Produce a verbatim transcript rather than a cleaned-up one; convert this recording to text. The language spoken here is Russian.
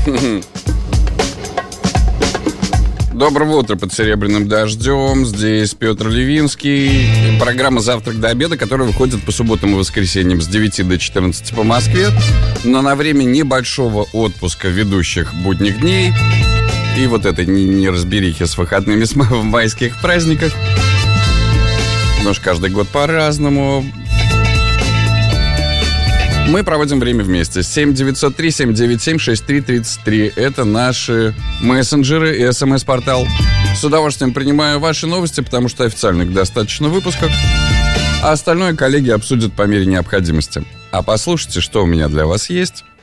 Доброго утра под серебряным дождем. Здесь Петр Левинский. Программа «Завтрак до обеда», которая выходит по субботам и воскресеньям с девяти до четырнадцати по Москве. Но на время небольшого отпуска ведущих будних дней и вот этой неразберихи с выходными в майских праздниках. Потому что каждый год по-разному. Мы проводим время вместе. семь девятьсот три семь девять семь шесть три тридцать три. Это наши мессенджеры и смс-портал. С удовольствием принимаю ваши новости, потому что официальных достаточно выпусков. А остальное коллеги обсудят по мере необходимости. А послушайте, что у меня для вас есть